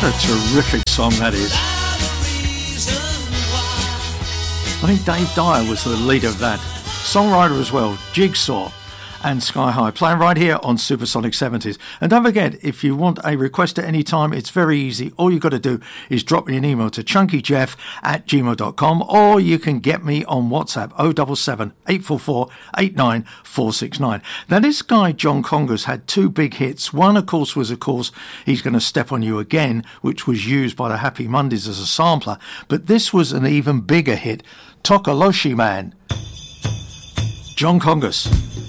A terrific song that is. I think Dave Dyer was the leader of that. Songwriter as well, Jigsaw and Sky High, playing right here on Supersonic 70s. And don't forget, if you want a request at any time, it's very easy. All you've got to do is drop me an email to chunkyjeff@gmail.com, or you can get me on WhatsApp 077 844 89469. Now, this guy, John Congas, had two big hits. One, of course, was, He's Gonna Step on You Again, which was used by the Happy Mondays as a sampler. But this was an even bigger hit, Tokoloshi Man. John Congas.